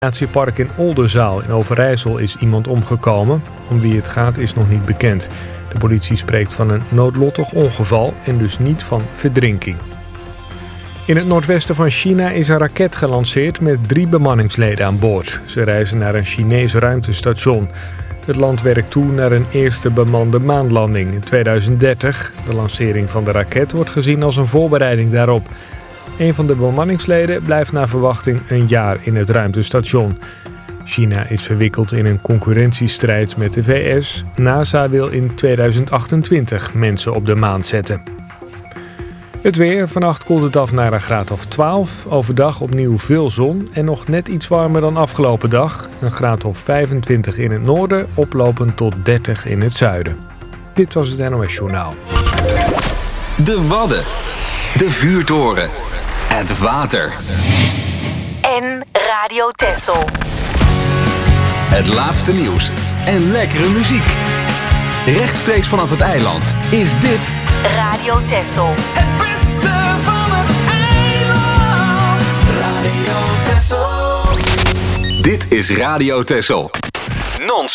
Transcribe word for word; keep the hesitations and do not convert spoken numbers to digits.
Recreatiepark in Oldenzaal in Overijssel is iemand omgekomen. Om wie het gaat is nog niet bekend. De politie spreekt van een noodlottig ongeval en dus niet van verdrinking. In het noordwesten van China is een raket gelanceerd met drie bemanningsleden aan boord. Ze reizen naar een Chinees ruimtestation. Het land werkt toe naar een eerste bemande maanlanding in tweeduizend dertig. De lancering van de raket wordt gezien als een voorbereiding daarop. Een van de bemanningsleden blijft naar verwachting een jaar in het ruimtestation. China is verwikkeld in een concurrentiestrijd met de V S. NASA wil in tweeduizend achtentwintig mensen op de maan zetten. Het weer. Vannacht koelt het af naar een graad of twaalf. Overdag opnieuw veel zon en nog net iets warmer dan afgelopen dag. Een graad of vijfentwintig in het noorden, oplopend tot dertig in het zuiden. Dit was het N O S Journaal. De Wadden. De vuurtoren. Het water. En Radio Texel. Het laatste nieuws en lekkere muziek. Rechtstreeks vanaf het eiland is dit Radio Texel. Het beste van het eiland. Radio Texel. Dit is Radio Texel. Non